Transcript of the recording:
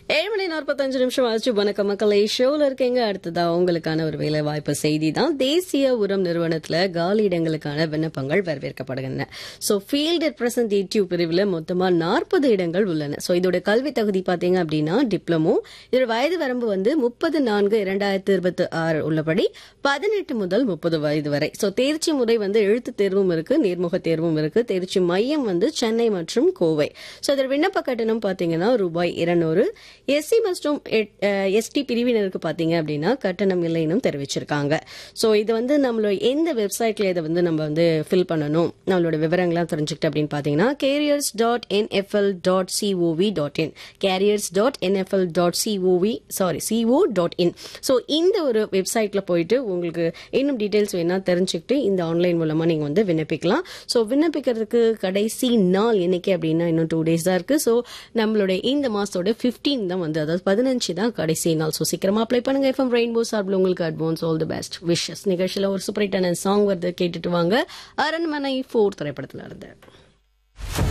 7:45 ஆச்சு. வணக்கம் மக்களே, ஷோல இருக்கீங்க. அடுத்ததா உங்களுக்கான ஒரு வேலை வாய்ப்பு செய்தி தான். தேசிய உரம் நிறுவனத்துல காலி இடங்களுக்கான விண்ணப்பங்கள் வரவேற்கப்படுகின்றன. ஸோ ஃபீல்டு ரெப்ரசன்டேட்டிவ் பிரிவில் மொத்தமா 40 இடங்கள் உள்ளன. ஸோ இதோட கல்வி தகுதி பார்த்தீங்க அப்படின்னா டிப்ளமோ. இதோட வயது வரம்பு வந்து 30/4/2026 உள்ளபடி 18 முதல் 30 வயது வரை. ஸோ தேர்ச்சி முறை வந்து எழுத்து தேர்வும் இருக்கு, நேர்முக தேர்வும் இருக்கு. தேர்ச்சி மையம் வந்து சென்னை மற்றும் கோவை. ஸோ இதோட விண்ணப்ப கட்டணம் பார்த்தீங்கன்னா ரூபாய் 200. எஸ்சி மற்றும் எஸ்டி பிரிவினருக்கு பாத்தீங்க அப்படின்னா கட்டணம் இல்லைன்னு தெரிவிச்சிருக்காங்க. ஸோ இது வந்து நம்மளோட எந்த வெப்சைட்ல இதை வந்து நம்ம வந்து ஃபில் பண்ணணும், நம்மளோட விவரங்கள்லாம் தெரிஞ்சுக்கிட்டு அப்படின்னு பாத்தீங்கன்னா careers.nfl.cov.in careers.nfl.co.in. ஸோ இந்த ஒரு வெப்சைட்ல போயிட்டு உங்களுக்கு இன்னும் டீடைல்ஸ் வேணா தெரிஞ்சுக்கிட்டு இந்த ஆன்லைன் மூலமா நீங்க வந்து விண்ணப்பிக்கலாம். ஸோ விண்ணப்பிக்கிறதுக்கு கடைசி நாள் என்னைக்கு அப்படின்னா இன்னும் 2 days தான் இருக்கு. ஸோ நம்மளுடைய இந்த மாசத்தோட 15 தான் வந்து, அதாவது 15 தான் கடைசி நாள். ஸோ சீக்கிரமா அப்ளை பண்ணுங்க. FM ரெயின்போ சார்பில் உங்களுக்கு advance all the best wishes. நிகழ்ச்சியில ஒரு சூப்பர் ஹிட்டான சாங் வருது, கேட்டுட்டு வாங்க. அரண்மனை 4 திரைப்படத்துல இருந்து.